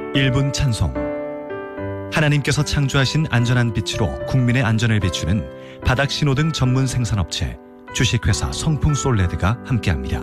1분 찬송. 하나님께서 창조하신 안전한 빛으로 국민의 안전을 비추는 바닥신호등 전문 생산업체 주식회사 성풍솔레드가 함께합니다.